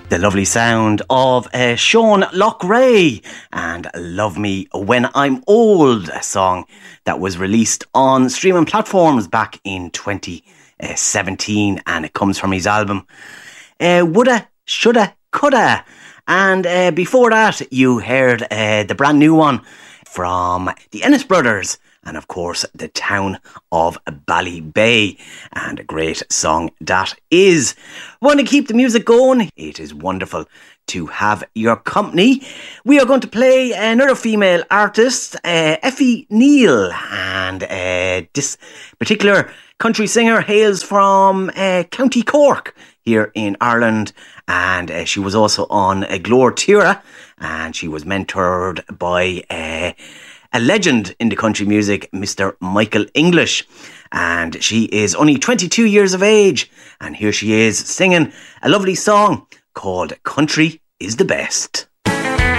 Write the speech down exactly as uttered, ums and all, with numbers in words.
The lovely sound of uh, Sean Lochray and Love Me When I'm Old, a song that was released on streaming platforms back in twenty seventeen, and it comes from his album uh, Woulda, Shoulda, Coulda. And uh, before that you heard uh, the brand new one from the Ennis Brothers, and of course The Town of Ballybay, and a great song that is. Want to keep the music going? It is wonderful to have your company. We are going to play another female artist, uh, Effie Neal, and uh, this particular country singer hails from uh, County Cork here in Ireland, and uh, she was also on uh, Glór Tíre, and she was mentored by uh, a legend in the country music, Mister Michael English. And she is only twenty-two years of age, and here she is singing a lovely song called Country is the Best.